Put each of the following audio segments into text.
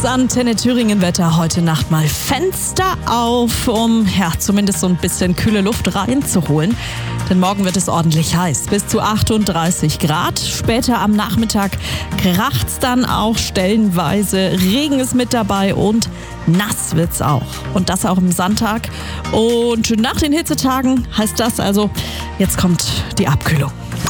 Antenne Thüringen Wetter heute Nacht mal Fenster auf, um zumindest so ein bisschen kühle Luft reinzuholen. Denn morgen wird es ordentlich heiß, bis zu 38 Grad. Später am Nachmittag kracht's dann auch stellenweise. Regen ist mit dabei und nass wird's auch. Und das auch am Sonntag. Und nach den Hitzetagen heißt das also, jetzt kommt die Abkühlung.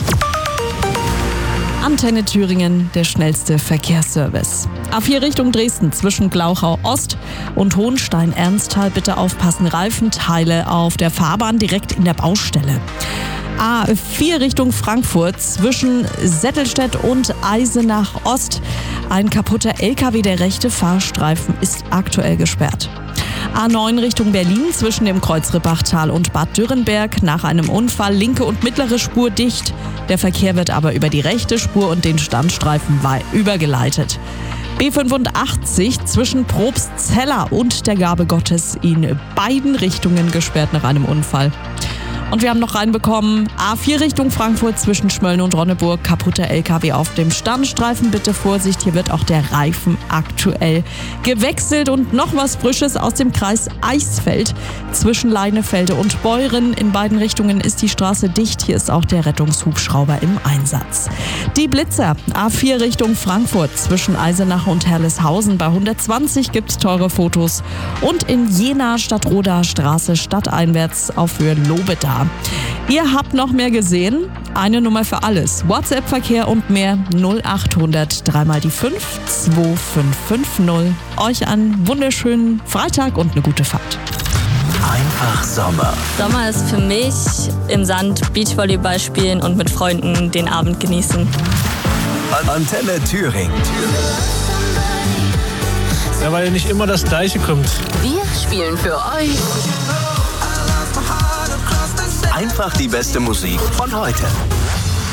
Antenne Thüringen, der schnellste Verkehrsservice. A4 Richtung Dresden zwischen Glauchau Ost und Hohenstein-Ernsthal. Bitte aufpassen, Reifenteile auf der Fahrbahn direkt in der Baustelle. A4 Richtung Frankfurt zwischen Settelstedt und Eisenach Ost. Ein kaputter LKW, der rechte Fahrstreifen ist aktuell gesperrt. A9 Richtung Berlin zwischen dem Kreuzrippachtal und Bad Dürrenberg. Nach einem Unfall linke und mittlere Spur dicht. Der Verkehr wird aber über die rechte Spur und den Standstreifen übergeleitet. B85 zwischen Probstzeller und der Gabe Gottes in beiden Richtungen gesperrt nach einem Unfall. Und wir haben noch reinbekommen, A4 Richtung Frankfurt zwischen Schmölln und Ronneburg, kaputter LKW auf dem Standstreifen. Bitte Vorsicht, hier wird auch der Reifen aktuell gewechselt. Und noch was Frisches aus dem Kreis Eichsfeld. Zwischen Leinefelde und Beuren in beiden Richtungen ist die Straße dicht. Hier ist auch der Rettungshubschrauber im Einsatz. Die Blitzer, A4 Richtung Frankfurt zwischen Eisenach und Herleshausen. Bei 120 gibt es teure Fotos. Und in Jena Stadtroder Straße stadteinwärts auf Höhe Lobeda. Ihr habt noch mehr gesehen? Eine Nummer für alles. WhatsApp-Verkehr und mehr 0800 3 mal die 5 2550. Euch einen wunderschönen Freitag und eine gute Fahrt. Einfach Sommer. Sommer ist für mich im Sand Beachvolleyball spielen und mit Freunden den Abend genießen. Antenne Thüringen. Ja, weil nicht immer das Gleiche kommt. Wir spielen für euch Einfach die beste Musik von heute.